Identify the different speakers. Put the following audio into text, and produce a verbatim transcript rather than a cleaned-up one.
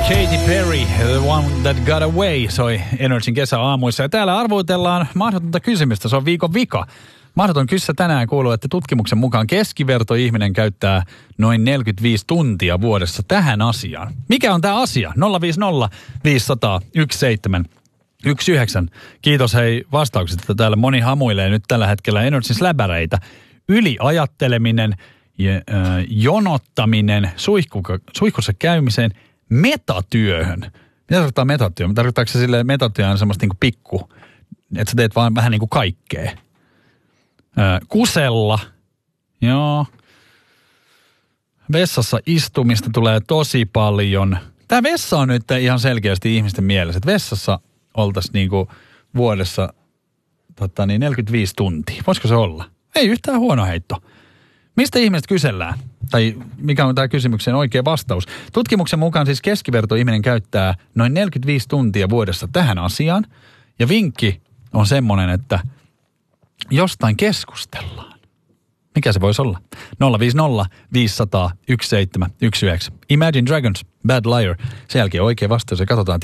Speaker 1: Katy Perry, The One That Got Away, soi Energyn kesäaamuissa. Ja täällä arvoitellaan mahdotonta kysymystä, se on viikon vika. Mahdoton kyssä tänään kuuluu, että tutkimuksen mukaan keskivertoihminen käyttää noin neljäkymmentäviisi tuntia vuodessa tähän asiaan. Mikä on tämä asia? nolla viisi nolla viisi nolla nolla yksi seitsemän yksi yhdeksän. Kiitos hei vastauksista. Täällä moni hamuilee nyt tällä hetkellä Energyn släbäreitä. Yliajatteleminen, ja, äh, jonottaminen, suihku, suihkussa käymiseen, metatyöhön. Mitä tarkoittaa metatyö? Tarkoittaako se silleen, metatyö on semmoista niinku pikku, että sä teet vaan vähän niinku kaikkea? Ö, kusella. Joo. Vessassa istumista tulee tosi paljon. Tää vessa on nyt ihan selkeästi ihmisten mielessä, että vessassa oltaisiin niinku vuodessa tota niin, neljäkymmentäviisi tuntia. Voisiko se olla? Ei yhtään huono heitto. Mistä ihmiset kysellään? Tai mikä on tämä kysymyksen oikea vastaus? Tutkimuksen mukaan siis keskivertoihminen käyttää noin neljäkymmentäviisi tuntia vuodessa tähän asiaan. Ja vinkki on semmoinen, että jostain keskustellaan. Mikä se voisi olla? nolla viisi nolla viisi nolla nolla yksi seitsemän yksi yhdeksän. Imagine Dragons, Bad Liar. Sen jälkeen oikea vastaus ja katsotaan.